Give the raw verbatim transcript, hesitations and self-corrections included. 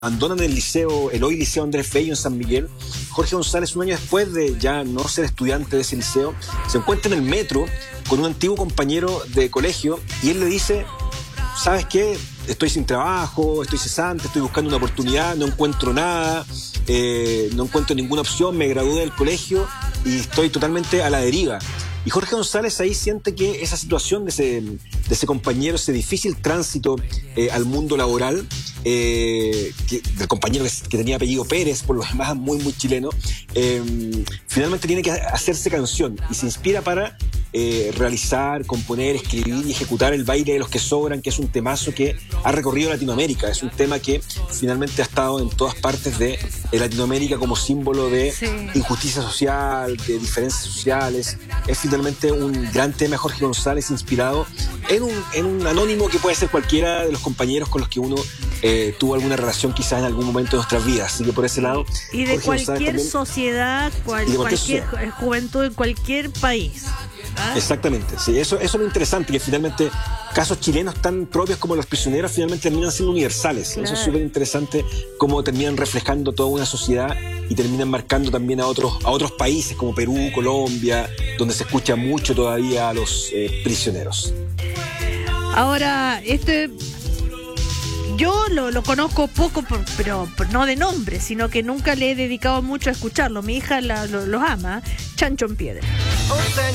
abandonan el liceo, el hoy liceo Andrés Bello en San Miguel. Jorge González, un año después de ya no ser estudiante de ese liceo, se encuentra en el metro con un antiguo compañero de colegio y él le dice: ¿sabes qué? Estoy sin trabajo, estoy cesante, estoy buscando una oportunidad, no encuentro nada, eh, no encuentro ninguna opción, me gradué del colegio y estoy totalmente a la deriva. Y Jorge González ahí siente que esa situación de ese, de ese compañero, ese difícil tránsito eh, al mundo laboral, eh, que, del compañero que, que tenía apellido Pérez, por lo demás muy, muy chileno, eh, finalmente tiene que hacerse canción y se inspira para eh, realizar, componer, escribir y ejecutar El baile de los que sobran, que es un temazo que ha recorrido Latinoamérica. Es un tema que finalmente ha estado en todas partes de, de Latinoamérica como símbolo de sí. injusticia social, de diferencias sociales. Es finalmente un gran tema de Jorge González, inspirado en un, en un anónimo que puede ser cualquiera de los compañeros con los que uno eh, tuvo alguna relación quizás en algún momento de nuestras vidas. Así que por ese lado... Y de Jorge cualquier también, sociedad, cual, y de cualquier, cualquier juventud en cualquier país. ¿Ah? Exactamente, sí, eso, eso es lo interesante, que finalmente casos chilenos tan propios como Los Prisioneros finalmente terminan siendo universales. Claro. Eso es súper interesante, cómo terminan reflejando toda una sociedad y terminan marcando también a otros, a otros países como Perú, Colombia, donde se escucha mucho todavía a los eh, prisioneros. Ahora, este... yo lo, lo conozco poco, por, pero, pero no de nombre, sino que nunca le he dedicado mucho a escucharlo. Mi hija la, lo, los ama. Chancho en Piedra.